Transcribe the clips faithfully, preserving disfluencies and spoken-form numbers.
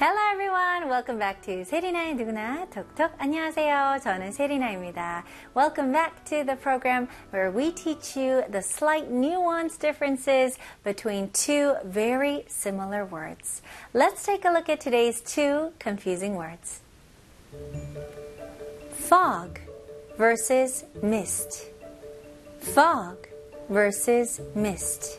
Hello everyone, welcome back to 세리나의 누구나 톡톡. 안녕하세요. 저는 세리나입니다. Welcome back to the program where we teach you the slight nuance differences between two very similar words. Let's take a look at today's two confusing words. Fog versus mist. Fog versus mist.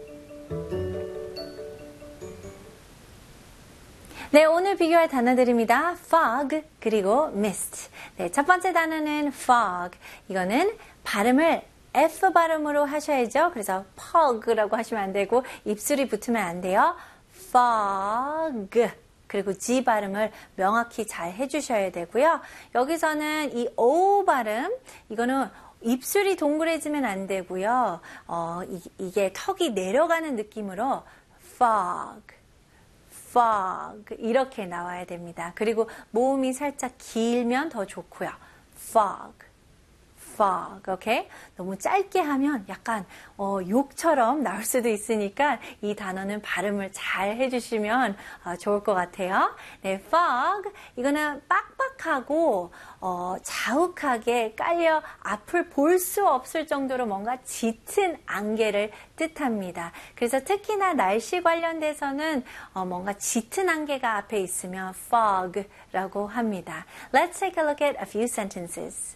네, 오늘 비교할 단어들입니다. fog 그리고 mist. 네, 첫 번째 단어는 fog. 이거는 발음을 F 발음으로 하셔야죠. 그래서 fog라고 하시면 안 되고 입술이 붙으면 안 돼요. fog. 그리고 G 발음을 명확히 잘 해주셔야 되고요. 여기서는 이 O 발음, 이거는 입술이 동그래지면 안 되고요. 어, 이, 이게 턱이 내려가는 느낌으로 fog. fog 이렇게 나와야 됩니다. 그리고 모음이 살짝 길면 더 좋고요. fog, fog, 오케이? 너무 짧게 하면 약간 어, 욕처럼 나올 수도 있으니까 이 단어는 발음을 잘 해주시면 어, 좋을 것 같아요. 네, fog 이거는 빡빡하고 어, 자욱하게 깔려 앞을 볼 수 없을 정도로 뭔가 짙은 안개를 뜻합니다. 그래서 특히나 날씨 관련돼서는 어, 뭔가 짙은 안개가 앞에 있으면 fog라고 합니다. Let's take a look at a few sentences.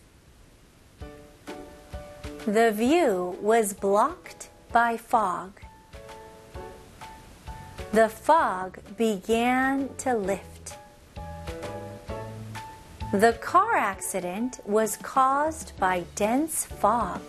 The view was blocked by fog. The fog began to lift. The car accident was caused by dense fog.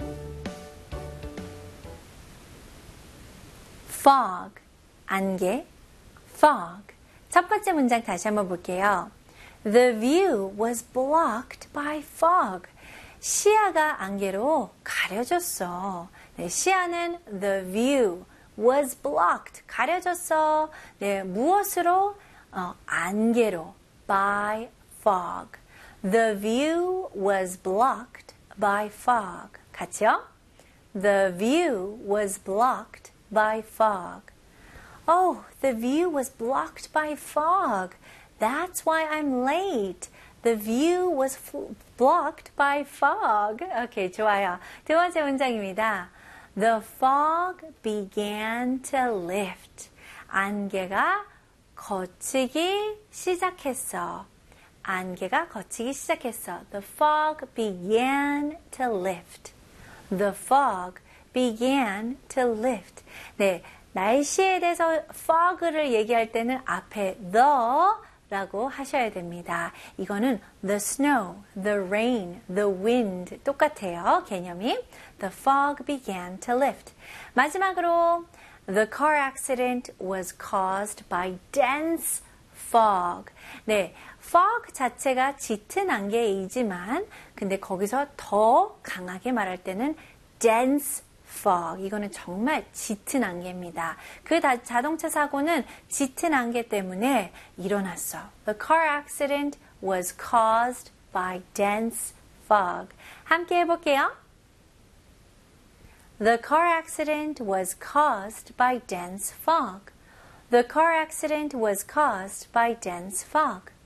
Fog, 안개, fog. 첫 번째 문장 다시 한번 볼게요. The view was blocked by fog. 시야가 안개로 가려졌어. 네, 시야는 the view was blocked. 가려졌어. 네, 무엇으로? 어, 안개로. by fog. The view was blocked by fog. 같이요? The view was blocked by fog. Oh, the view was blocked by fog. That's why I'm late. The view was blocked by fog. 오케이, 좋아요. 두 번째 문장입니다. The fog began to lift. 안개가 걷히기 시작했어. 안개가 걷히기 시작했어. The fog began to lift. The fog began to lift. 네, 날씨에 대해서 fog를 얘기할 때는 앞에 the 라고 하셔야 됩니다. 이거는 the snow, the rain, the wind 똑같아요. 개념이. The fog began to lift. 마지막으로 the car accident was caused by dense fog. 네, fog 자체가 짙은 안개이지만 근데 거기서 더 강하게 말할 때는 dense fog. 이거는 정말 짙은 안개입니다. 그 다, 자동차 사고는 짙은 안개 때문에 일어났어. The car accident was caused by dense fog. 함께 해볼게요. The car accident was caused by dense fog. The car accident was caused by dense fog.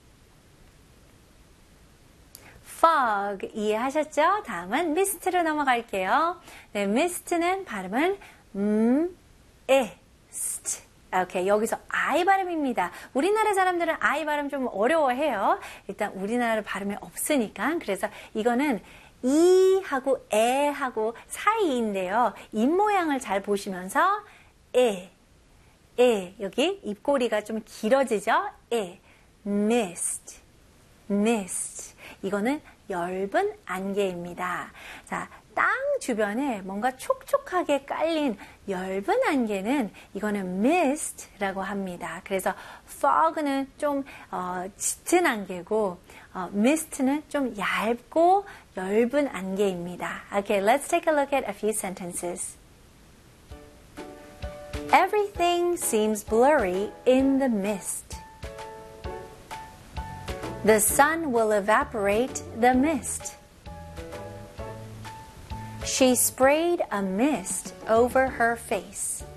fog 이해하셨죠? 다음은 mist로 넘어갈게요. 네, mist는 발음은 음, 에, st. 오케이, 여기서 I 발음입니다. 우리나라 사람들은 I 발음 좀 어려워해요. 일단 우리나라 발음이 없으니까. 그래서 이거는 이하고 에하고 사이인데요. 입 모양을 잘 보시면서 에, 에, 여기 입꼬리가 좀 길어지죠? 에, mist, mist. 이거는 엷은 안개입니다. 자, 땅 주변에 뭔가 촉촉하게 깔린 엷은 안개는 이거는 mist라고 합니다. 그래서 fog는 좀 어, 짙은 안개고 어, mist는 좀 얇고 엷은 안개입니다. Okay, let's take a look at a few sentences. Everything seems blurry in the mist. The sun will evaporate the mist. She sprayed a mist over her face.